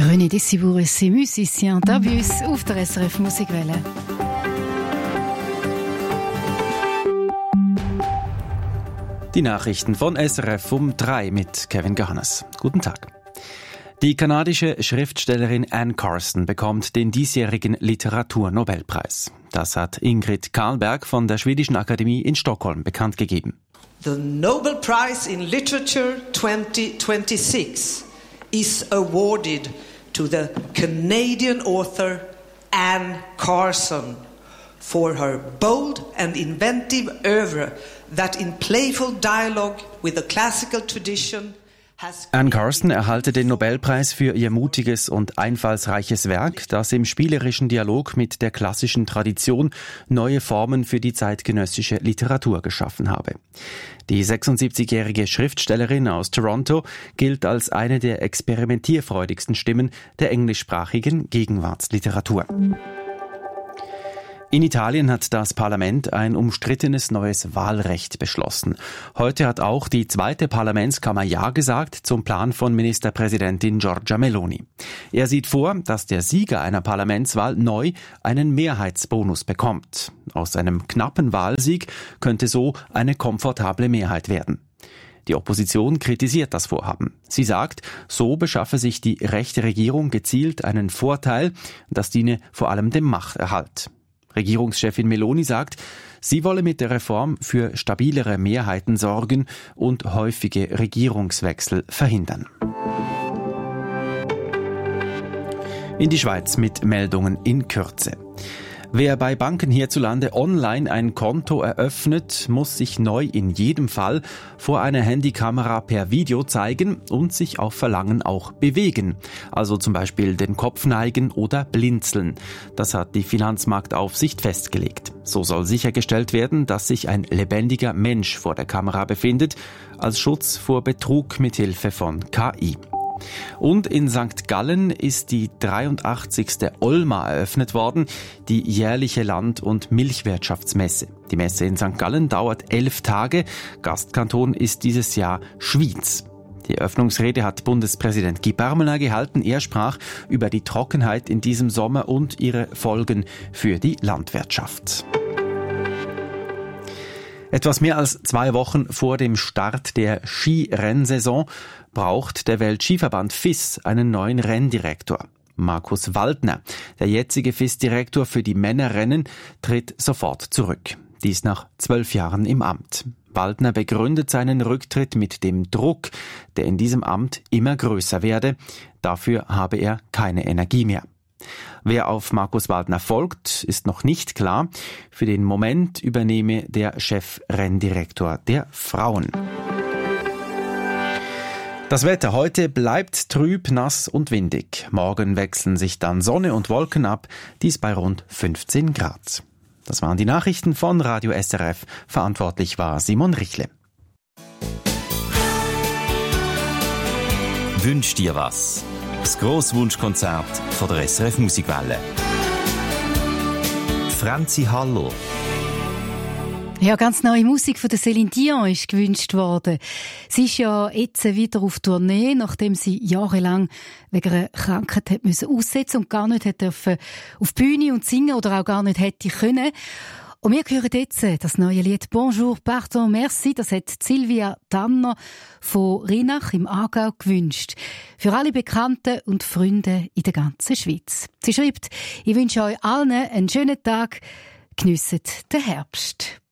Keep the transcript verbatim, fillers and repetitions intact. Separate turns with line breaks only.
René Dessibourg et ses musiciens d'Abus auf der S R F Musikwelle.
Die Nachrichten von S R F um drei mit Kevin Johannes. Guten Tag. Die kanadische Schriftstellerin Anne Carson bekommt den diesjährigen Literaturnobelpreis. Das hat Ingrid Karlberg von der Schwedischen Akademie in Stockholm bekannt gegeben.
The Nobel Prize in Literature twenty twenty-six is awarded to the Canadian author Anne Carson for her bold and inventive oeuvre that in playful dialogue with the classical tradition has...
Anne Carson erhalte den Nobelpreis für ihr mutiges und einfallsreiches Werk, das im spielerischen Dialog mit der klassischen Tradition neue Formen für die zeitgenössische Literatur geschaffen habe. Die sechsundsiebzigjährige Schriftstellerin aus Toronto gilt als eine der experimentierfreudigsten Stimmen der englischsprachigen Gegenwartsliteratur. In Italien hat das Parlament ein umstrittenes neues Wahlrecht beschlossen. Heute hat auch die zweite Parlamentskammer Ja gesagt zum Plan von Ministerpräsidentin Giorgia Meloni. Er sieht vor, dass der Sieger einer Parlamentswahl neu einen Mehrheitsbonus bekommt. Aus einem knappen Wahlsieg könnte so eine komfortable Mehrheit werden. Die Opposition kritisiert das Vorhaben. Sie sagt, so beschaffe sich die rechte Regierung gezielt einen Vorteil, das diene vor allem dem Machterhalt. Regierungschefin Meloni sagt, sie wolle mit der Reform für stabilere Mehrheiten sorgen und häufige Regierungswechsel verhindern. In die Schweiz mit Meldungen in Kürze. Wer bei Banken hierzulande online ein Konto eröffnet, muss sich neu in jedem Fall vor einer Handykamera per Video zeigen und sich auf Verlangen auch bewegen. Also zum Beispiel den Kopf neigen oder blinzeln. Das hat die Finanzmarktaufsicht festgelegt. So soll sichergestellt werden, dass sich ein lebendiger Mensch vor der Kamera befindet, als Schutz vor Betrug mit Hilfe von K I. Und in Sankt Gallen ist die dreiundachtzigste Olma eröffnet worden, die jährliche Land- und Milchwirtschaftsmesse. Die Messe in Sankt Gallen dauert elf Tage. Gastkanton ist dieses Jahr Schwyz. Die Eröffnungsrede hat Bundespräsident Guy Parmelin gehalten. Er sprach über die Trockenheit in diesem Sommer und ihre Folgen für die Landwirtschaft. Etwas mehr als zwei Wochen vor dem Start der Skirennsaison braucht der Weltskiverband F I S einen neuen Renndirektor. Markus Waldner, der jetzige F I S-Direktor für die Männerrennen, tritt sofort zurück. Dies nach zwölf Jahren im Amt. Waldner begründet seinen Rücktritt mit dem Druck, der in diesem Amt immer größer werde. Dafür habe er keine Energie mehr. Wer auf Markus Waldner folgt, ist noch nicht klar. Für den Moment übernehme der Chefrenndirektor der Frauen. Das Wetter heute bleibt trüb, nass und windig. Morgen wechseln sich dann Sonne und Wolken ab, dies bei rund fünfzehn Grad. Das waren die Nachrichten von Radio S R F. Verantwortlich war Simon Richle.
Wünsch dir was? Das Grosswunschkonzert von der S R F Musikwelle. Franzi Hallo.
Ja, ganz neue Musik von der Céline Dion ist gewünscht worden. Sie ist ja jetzt wieder auf Tournee, nachdem sie jahrelang wegen einer Krankheit hat müssen aussetzen und gar nicht hat dürfen auf die Bühne und singen oder auch gar nicht hätte können. Und wir hören jetzt das neue Lied «Bonjour, pardon, merci». Das hat Silvia Tanner von Rinach im Aargau gewünscht. Für alle Bekannten und Freunde in der ganzen Schweiz. Sie schreibt, ich wünsche euch allen einen schönen Tag. Geniesset den Herbst.